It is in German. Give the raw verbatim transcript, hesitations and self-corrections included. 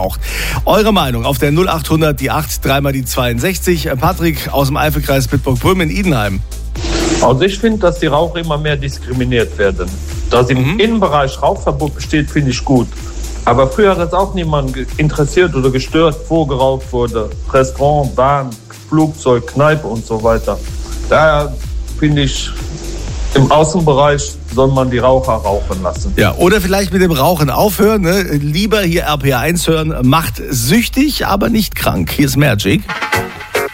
Eure Meinung auf der null achthundert, die acht, dreimal die zweiundsechzig. Patrick aus dem Eifelkreis Bitburg-Prüm in Idenheim. Also ich finde, dass die Raucher immer mehr diskriminiert werden. Dass im mhm. Innenbereich Rauchverbot besteht, finde ich gut. Aber früher hat es auch niemand interessiert oder gestört, wo geraucht wurde. Restaurant, Bahn, Flugzeug, Kneipe und so weiter. Daher finde ich, im Außenbereich soll man die Raucher rauchen lassen. Ja, oder vielleicht mit dem Rauchen aufhören. Ne? Lieber hier R P R eins hören. Macht süchtig, aber nicht krank. Hier ist Magic.